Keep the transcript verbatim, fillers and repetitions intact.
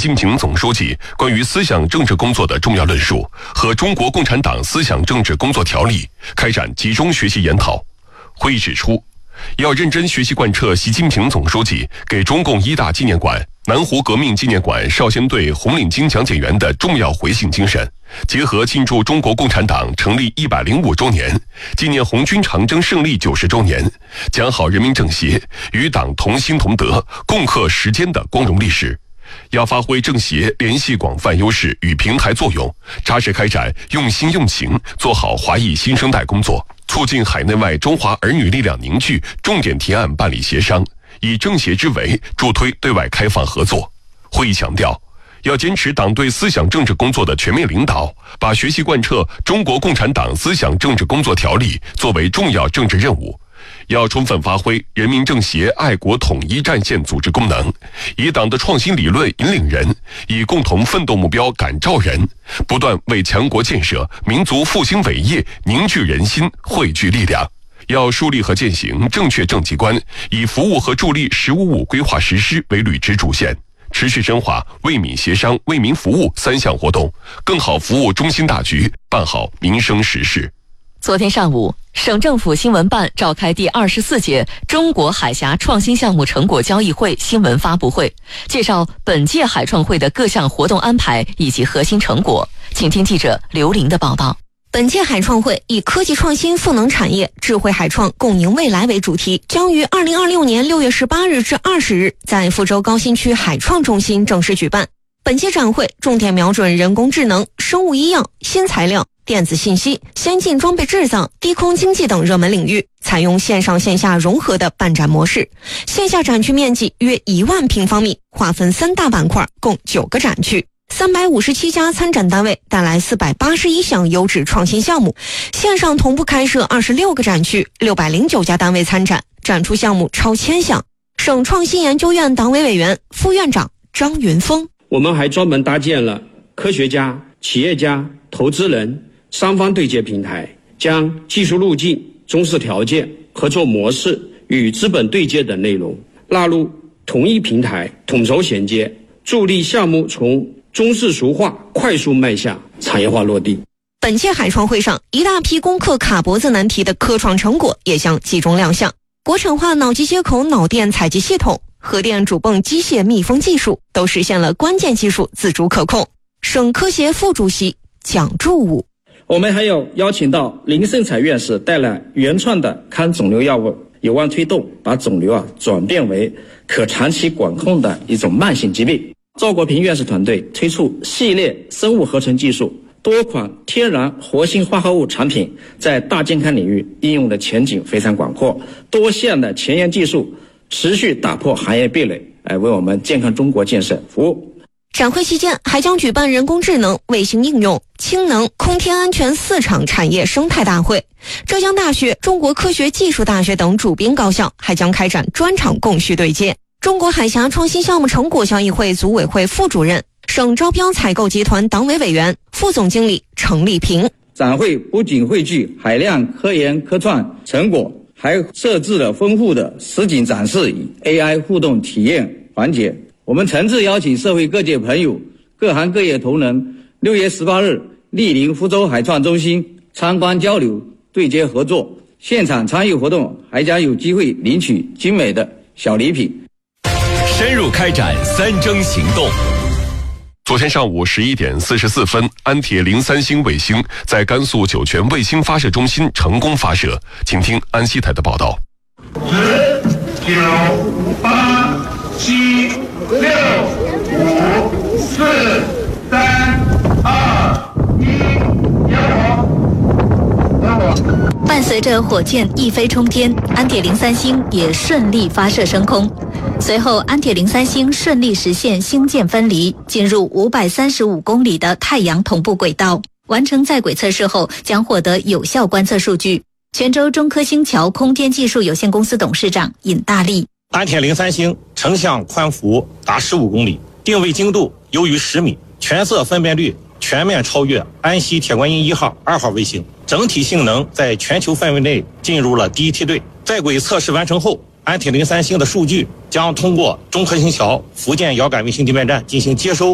近平总书记关于思想政治工作的重要论述和《中国共产党思想政治工作条例》开展集中学习研讨。会议指出，要认真学习贯彻习近平总书记给中共一大纪念馆、南湖革命纪念馆少先队红领巾讲解员的重要回信精神，结合庆祝中国共产党成立一百零五周年、纪念红军长征胜利九十周年，讲好人民政协与党同心同德、共克时艰的光荣历史。要发挥政协联系广泛优势与平台作用，扎实开展用心用情做好华裔新生代工作，促进海内外中华儿女力量凝聚，重点提案办理协商，以政协之为助推对外开放合作。会议强调，要坚持党对思想政治工作的全面领导，把学习贯彻《中国共产党思想政治工作条例》作为重要政治任务。要充分发挥人民政协爱国统一战线组织功能，以党的创新理论引领人，以共同奋斗目标感召人，不断为强国建设、民族复兴伟业凝聚人心、汇聚力量。要树立和践行正确政绩观，以服务和助力“十五五”规划实施为履职主线，持续深化为民协商、为民服务三项活动，更好服务中心大局，办好民生实事。 昨天上午，省政府新闻办召开第二十四届中国海峡创新项目成果交易会新闻发布会，介绍本届海创会的各项活动安排以及核心成果。请听记者刘玲的报道。 本届海创会以科技创新赋能产业、智慧海创共赢未来为主题，将于二零二六年六月十八日至二十日在福州高新区海创中心正式举办。本届展会重点瞄准人工智能、生物医药、新材料、电子信息、先进装备制造、低空经济等热门领域，采用线上线下融合的办展模式。线下展区面积约一万平方米，划分三大板块，共九个展区。三百五十七家参展单位带来四百八十一项优质创新项目，线上同步开设二十六个展区，六百零九家单位参展，展出项目超千项。省创新研究院党委委员、副院长张云峰， 我们还专门搭建了科学家、企业家、投资人三方对接平台，将技术路径、中试条件、合作模式与资本对接等内容纳入同一平台，统筹衔接，助力项目从中试熟化快速迈向产业化落地。 本届海创会上，一大批攻克卡脖子难题的科创成果也将集中亮相。国产化脑机接口脑电采集系统、核电主泵机械密封技术都实现了关键技术自主可控。省科协副主席蒋柱武， 我们还有邀请到林盛才院士带来原创的抗肿瘤药物，有望推动把肿瘤啊转变为可长期管控的一种慢性疾病。赵国平院士团队推出系列生物合成技术，多款天然活性化合物产品在大健康领域应用的前景非常广阔，多项的前沿技术持续打破行业壁垒，来为我们健康中国建设服务。 展会期间还将举办人工智能、卫星应用、氢能、空天安全四场产业生态大会。浙江大学、中国科学技术大学等主编高校还将开展专场供需对接。中国海峡创新项目成果交易会组委会副主任、省招标采购集团党委委员、副总经理程立平， 展会不仅汇聚海量科研科创成果，还设置了丰富的实景展示与 A I 互动体验环节。我们诚挚邀请社会各界朋友、各行各业同仁，六月十八日莅临福州海创中心参观交流、对接合作。现场参与活动还将有机会领取精美的小礼品。 深入开展三征行动。 昨天上午十一点四十四分，安铁零三星卫星在甘肃酒泉卫星发射中心成功发射。请听安西台的报道。 十、九、八、七、六、五、四、三、二、一，点火。 伴随着火箭一飞冲天，安铁零三星也顺利发射升空。随后，安铁零三星顺利实现星舰分离，进入五百三十五公里的太阳同步轨道。完成在轨测试后，将获得有效观测数据。泉州中科星桥空天技术有限公司董事长尹大力： 安铁零三星成像宽幅达十五公里，定位精度优于十米，全色分辨率全面超越安溪铁观音一号、二号卫星，整体性能在全球范围内进入了第一梯队。在轨测试完成后，安铁零三星的数据将通过中科星桥福建遥感卫星地面站进行接收。